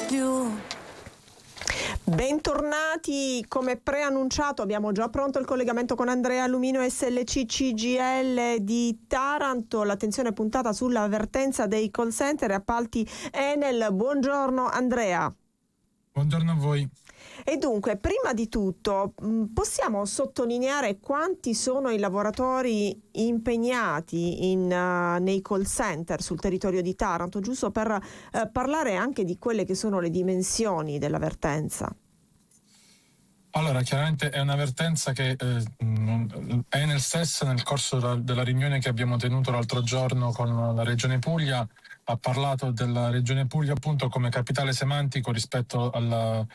you. Bentornati, come preannunciato abbiamo già pronto il collegamento con Andrea Alumino, SLC CGIL di Taranto. L'attenzione è puntata sull'avvertenza dei call center e appalti Enel. Buongiorno Andrea. Buongiorno a voi. E dunque, prima di tutto, possiamo sottolineare quanti sono i lavoratori impegnati nei call center sul territorio di Taranto, giusto per parlare anche di quelle che sono le dimensioni dell'avvertenza? Allora, chiaramente è un'avvertenza che Enel stessa, nel corso della riunione che abbiamo tenuto l'altro giorno con la Regione Puglia, ha parlato della Regione Puglia appunto come capitale semantico rispetto alla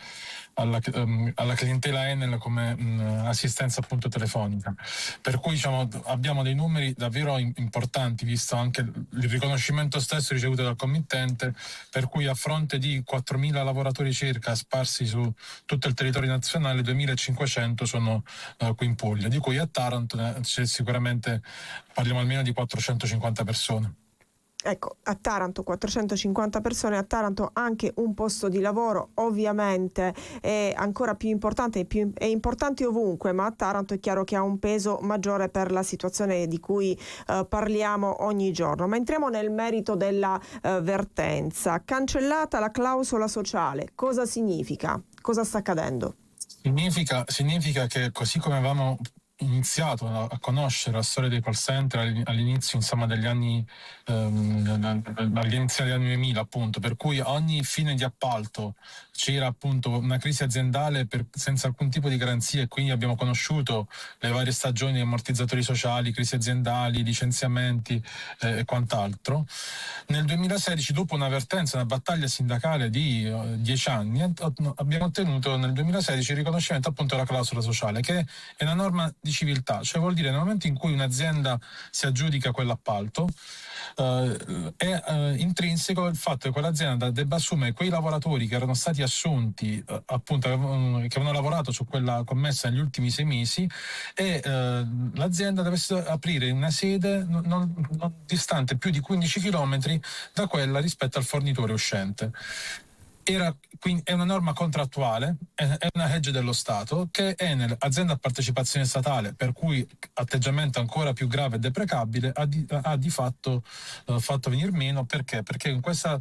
clientela Enel come assistenza appunto telefonica. Per cui abbiamo dei numeri davvero importanti, visto anche il riconoscimento stesso ricevuto dal committente, per cui a fronte di 4.000 lavoratori circa sparsi su tutto il territorio nazionale, 2.500 sono qui in Puglia, di cui a Taranto c'è sicuramente, parliamo almeno di 450 persone. Ecco, a Taranto 450 persone, a Taranto anche un posto di lavoro, ovviamente è ancora più importante, è importante ovunque, ma a Taranto è chiaro che ha un peso maggiore per la situazione di cui parliamo ogni giorno. Ma entriamo nel merito della vertenza. Cancellata la clausola sociale, cosa significa? Cosa sta accadendo? Significa che, così come avevamo iniziato a conoscere la storia dei call center all'inizio degli anni all'inizio degli anni 2000, appunto, per cui ogni fine di appalto c'era appunto una crisi aziendale senza alcun tipo di garanzia, e quindi abbiamo conosciuto le varie stagioni di ammortizzatori sociali, crisi aziendali, licenziamenti e quant'altro. Nel 2016, dopo un'avvertenza, una battaglia sindacale di 10 anni, abbiamo ottenuto nel 2016 il riconoscimento appunto della clausola sociale, che è una norma di civiltà, cioè vuol dire nel momento in cui un'azienda si aggiudica quell'appalto, è intrinseco il fatto che quell'azienda debba assumere quei lavoratori che erano stati assunti appunto che avevano lavorato su quella commessa negli ultimi 6 mesi, e l'azienda deve aprire una sede non distante più di 15 chilometri da quella rispetto al fornitore uscente. Quindi è una norma contrattuale, è una legge dello Stato che Enel, azienda a partecipazione statale, per cui atteggiamento ancora più grave e deprecabile, ha di fatto fatto venir meno. Perché? Perché in questo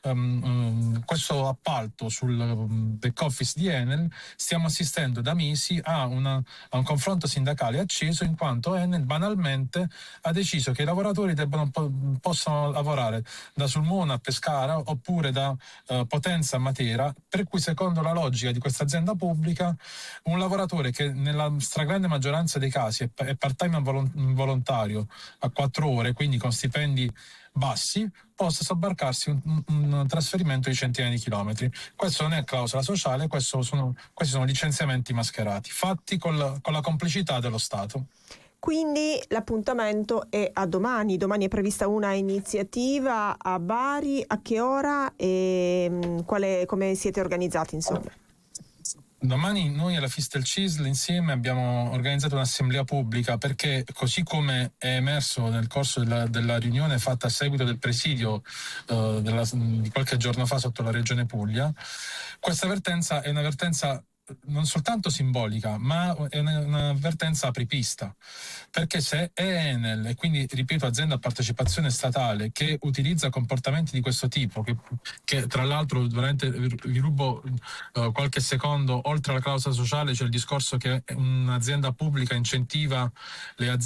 appalto sul back office di Enel stiamo assistendo da mesi a un confronto sindacale acceso, in quanto Enel banalmente ha deciso che i lavoratori possano lavorare da Sulmona a Pescara oppure da Potenza a Matera, per cui secondo la logica di questa azienda pubblica un lavoratore che nella stragrande maggioranza dei casi è part-time volontario a 4 ore, quindi con stipendi bassi, possa sobbarcarsi un trasferimento di centinaia di chilometri. Questo non è clausola sociale, questi sono licenziamenti mascherati, fatti con la complicità dello Stato. Quindi l'appuntamento è a domani. Domani è prevista una iniziativa a Bari. A che ora e come siete organizzati, insomma? Domani noi alla Fistel CISL insieme abbiamo organizzato un'assemblea pubblica, perché così come è emerso nel corso della riunione fatta a seguito del presidio di qualche giorno fa sotto la Regione Puglia, questa avvertenza è un'avvertenza non soltanto simbolica, ma è un'avvertenza apripista, perché se è Enel, e quindi ripeto azienda a partecipazione statale, che utilizza comportamenti di questo tipo, che tra l'altro veramente vi rubo qualche secondo, oltre alla clausola sociale c'è il discorso che un'azienda pubblica incentiva le aziende